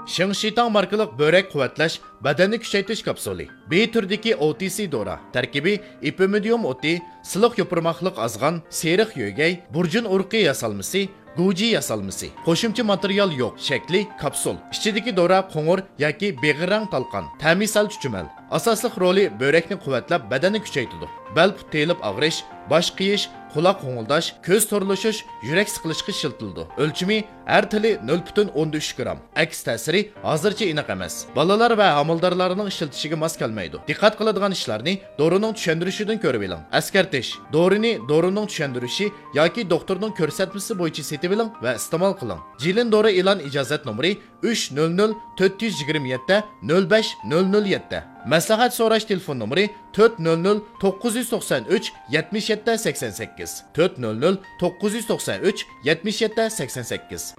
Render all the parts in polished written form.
Shingshitang markalik börek quvvatlash, badanni kuchaytirish kapsuli. B turdagi OTC dora. Tarkibi ipimidium oti, siliq yopirmoqliq azg'an, seriq yo'gay, burjun urqi yasalmasi, Guji yasalmasi. Qo'shimcha material yo'q. Shakli kapsul. Ichidagi dora qo'ng'ir yoki beg'irang talqon. Ta'misal chuchumal. Asosli roli börekni quvvatlab, badanni kuchaytiradi. Bel telib og'rish, bosh qiyish, quloq qo'ng'ildash, ko'z to'rlashish, yurak siqilishga shiltildi. O'lchimi har tili 0.13 gram. Aks ta'siri hozircha aniq emas. Bolalar va homildorlarning ishiltishiga mos kelmaydi. Diqqat qiladigan ishlarni dorining tushuntirishidan ko'rib oling. Askartish. Dorining tushuntirishi yoki doktorning ko'rsatmasi bo'yicha setib oling va iste'mol qiling. Jilin dori e'lon ijozat nomeri 300 427 05007. Maslahat so'rash telefon nomeri 400 993 77 88. 400 993 77 88.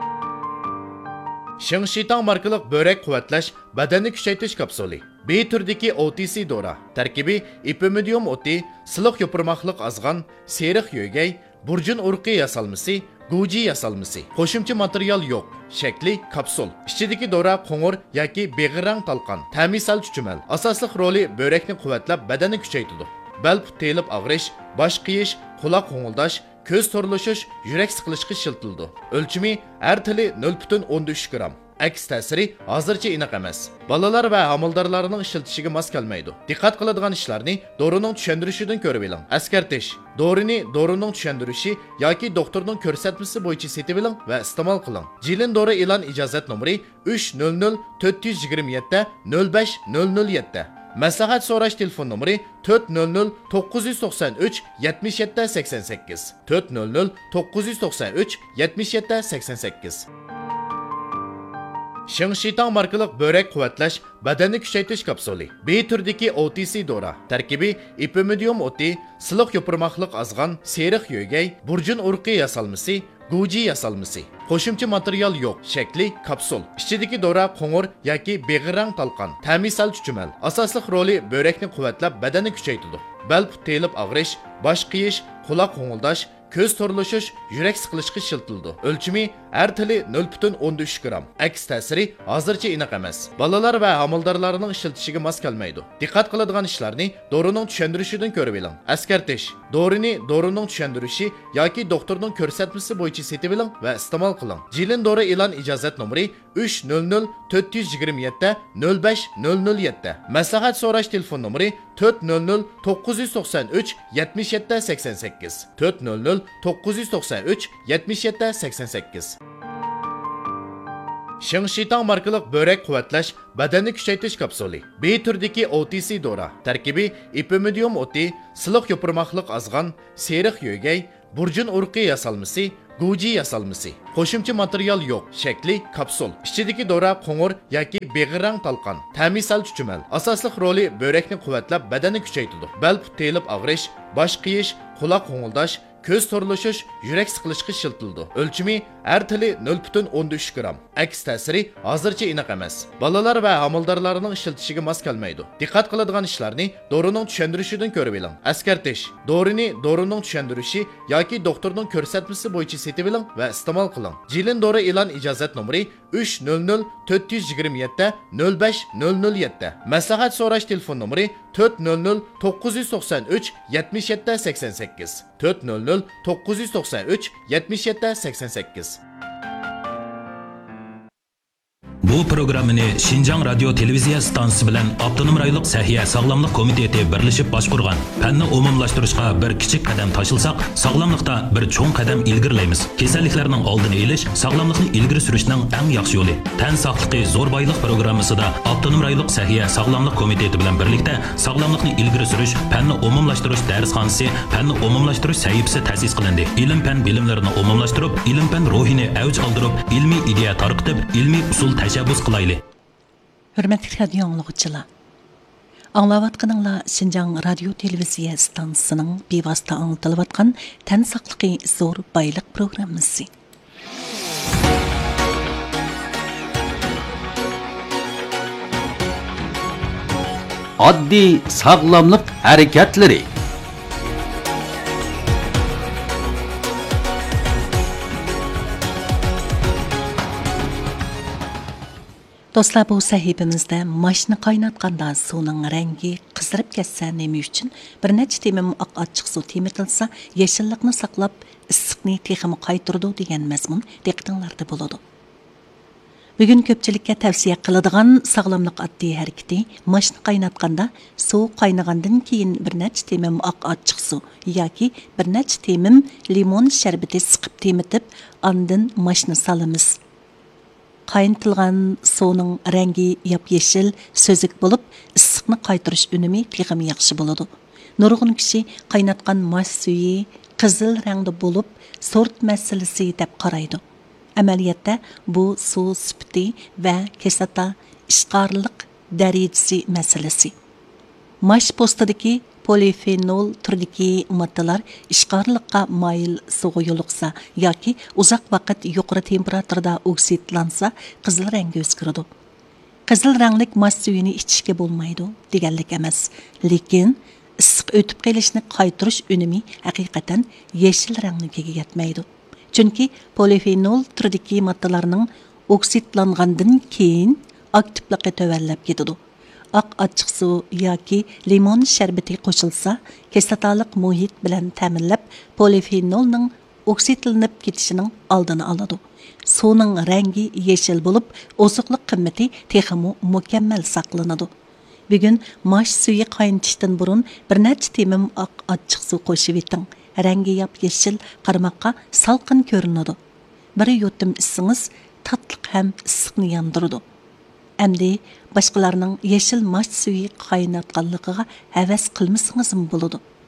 Shingshitang markalik börek quvvatlash, badanni kuchaytirish kapsuli. B turdagi OTC dora. Tarkibi ipimidium oti, siliq yopirmoqliq azg'an, seriq yo'gay, burjun urqi yasalmasi, Guji yasalmasi. Qo'shimcha material yo'q. Shakli kapsul. Ichidagi dora qo'ng'ir yoki beg'irang talqon. Ta'misal chuchumal. Asosli roli börekni quvvatlab, badanni kuchaytiradi. Bel telib og'rish, bosh qiyish, quloq qo'ng'ildash, ko'z to'rlashish, yurak siqilishga shiltildi. O'lchimi har tili 0.13 gram. Aks ta'siri hozircha aniq emas. Bolalar va homildorlarning ishiltishiga mos kelmaydi. Diqqat qiladigan ishlarni dorining tushuntirishidan ko'rib oling. Askartish. Dorining tushuntirishi yoki doktorning ko'rsatmasi bo'yicha setib oling va iste'mol qiling. Jilin dori e'lon ijozat nomeri 300 427 05007. Maslahat so'rash telefon nomeri 400 993 77 88. 400 993 77 88. Shingshitang markalik börek quvvatlash, badanni kuchaytirish kapsuli. B turdagi OTC dora. Tarkibi ipimidium oti, siliq yopirmoqliq azg'an, seriq yo'gay, burjun urqi yasalmasi, Guji yasalmasi. Qo'shimcha material yo'q. Shakli kapsul. Ichidagi dora qo'ng'ir yoki beg'irang talqon. Ta'misal chuchumal. Asosli roli börekni quvvatlab, badanni kuchaytiradi. Bel telib og'rish, bosh qiyish, quloq qo'ng'ildash, ko'z to'rlashish, yurak siqilishga shiltildi. O'lchimi har tili 0.13 gram. Aks ta'siri hozircha aniq emas. Bolalar va homildorlarning ishiltishiga mos kelmaydi. Diqqat qiladigan ishlarni dorining tushuntirishidan ko'rib oling. Askartish. Dorining tushuntirishi yoki doktorning ko'rsatmasi bo'yicha setib oling va iste'mol qiling. Jilin dori e'lon ijozat nomeri 300 427 05007. Maslahat so'rash telefon nomeri 400 993 77 88. 400 993 77 88. Shingshitang markalik börek quvvatlash, badanni kuchaytirish kapsuli. B turdagi OTC dora. Tarkibi ipimidium oti, siliq yopirmoqliq azg'an, seriq yo'gay, burjun urqi yasalmasi, Guji yasalmasi. Qo'shimcha material yo'q. Shakli kapsul. Ichidagi dora qo'ng'ir yoki beg'irang talqon. Ta'misal chuchumal. Asosli roli börekni quvvatlab, badanni kuchaytiradi. Bel telib og'rish, bosh qiyish, quloq qo'ng'ildash, ko'z to'rlashish, yurak siqilishga shiltildi. O'lchimi har tili 0.13 gram. Aks ta'siri hozircha aniq emas. Bolalar va homildorlarning ishiltishiga mos kelmaydi. Diqqat qiladigan ishlarni dorining tushuntirishidan ko'rib oling. Askartish. Dorining tushuntirishi yoki doktorning ko'rsatmasi bo'yicha setib oling va iste'mol qiling. Jilin dori e'lon ijozat nomeri 300 427 05007. Maslahat so'rash telefon nomeri 400 993 77 88. 400 993 77 88. Bu programmani Şinjan Radio Televiziya stansiyasi bilan Avtonom rayonluq Sahiya Sog'lomlik komiteti birlashib boshqurgan. Fanni umumlashtirishga bir kichik qadam tashilsak, sog'lomlikda bir cho'ng qadam ilgirlaymiz. Kasalliklarning oldini olish, sog'lomlikni ilgari surishning eng yaxshi yo'li. Tan sog'ligi zo'r boylik programmasida Avtonom rayonluq Sahiya Sog'lomlik komiteti bilan birlikda sog'lomlikni ilgari surish, fanni umumlashtirish darsxonasi, fanni umumlashtirish sahifasi ta'sis qilindi. Ilm-fan bilimlarini umumlashtirib, ilm-fan ruhini avj oldirib, ilmiy ideya tarqitib, ilmiy usul tashabbus qilayli. Hürmetli radio anlıqçılar. Anlavatqanыңlar Şinjan Radio Televiziya stansiyasının bevosita anlatılayotgan tan saqligi zo'r boylik programmasi. Oddiy sog'lomlik harakatlari. Dostlar, bu sahifamizda mashni qaynatganda suvning rangi qizarib ketsa nima uchun bir necha temim oq achchiq suv temitilsa yashillikni saqlab issiqni texmi qaytirdi degan mazmun diqqatinglarda bo'ladi. Bugun ko'pchilikka tavsiya qiladigan sog'lomlik oddiy harakati mashni qaynatganda suv qaynagandan keyin bir necha temim oq achchiq suv yoki bir necha temim limon sharbati siqib temitib, andin mashni solamiz. Qaynatilgan suvning rangi yap-yeshil, so'zik bo'lib, issiqni qaytirish unumi texmi yaxshi bo'ladi. Nurg'un kishi qaynatgan mash suvi qizil rangda bo'lib, sort masalasi deb qaraydi. Amaliyotda bu suv sifati va kislota ishqorliq darajasi masalasi. Mash postidagi polifenol turdagi moddalar ishqorliqqa moyil suvga yo'liqsa yoki uzoq vaqt yuqori temperaturada oksidlansa qizil rangga o'zgaradi. Qizil ranglik mash suvini ichishga bo'lmaydi deganlik emas, lekin issiq o'tib qolishni qaytirish unumi haqiqatan yashil rangligiga yetmaydi. Chunki polifenol turdagi moddalarning oksidlangandan keyin aktivligi tövallab ketadi. Oq achchiq suv yoki limon sharbati qo'shilsa, kislotalik muhit bilan ta'minlab, polifenolning oksidlanib ketishining oldini oladi. Suvning rangi yashil bo'lib, oziqlik qimmati texmi mukammal saqlanadi. Bugun mash suvi qaynatishdan burun bir necha temim oq achchiq suv qo'shib eting. Rangi yap-yeshil, qarmoqqa salqin ko'rinadi. Bir yutum ichsangiz, tatliq ham issiqni yondiradi. Әмді башқаларның ешіл маш суы қайнатқанлығыға әвәс қылмысыңыз bo'ladi.